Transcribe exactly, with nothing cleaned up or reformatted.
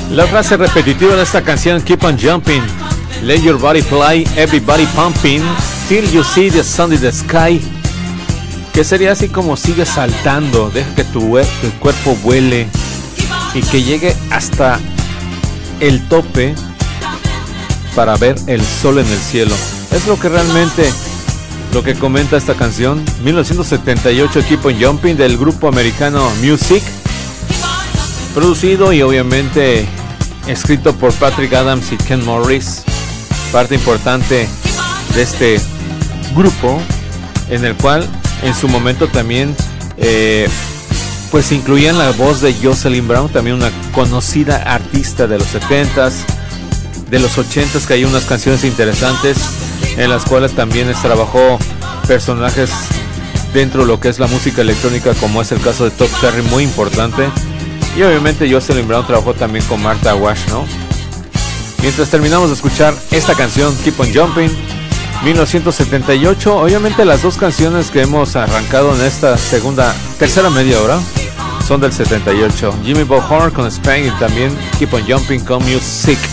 La frase repetitiva de esta canción, Keep on Jumping, Let your body fly, everybody pumping, till you see the sun in the sky, que sería así como sigue saltando, deja que tu, tu cuerpo vuele y que llegue hasta el tope para ver el sol en el cielo. Es lo que realmente lo que comenta esta canción. Mil novecientos setenta y ocho, Keep on Jumping, del grupo americano Music, producido y obviamente escrito por Patrick Adams y Ken Morris, parte importante de este grupo, en el cual en su momento también eh, pues incluían la voz de Jocelyn Brown, también una conocida artista de los setentas, de los ochentas, que hay unas canciones interesantes en las cuales también trabajó personajes dentro de lo que es la música electrónica, como es el caso de Todd Terry, muy importante. Y obviamente Jocelyn Brown trabajó también con Martha Wash, ¿no? Mientras terminamos de escuchar esta canción, Keep on Jumping, mil novecientos setenta y ocho, obviamente las dos canciones que hemos arrancado en esta segunda, tercera media hora son del setenta y ocho. Jimmy Bohorn con Spain y también Keep on Jumping con Music.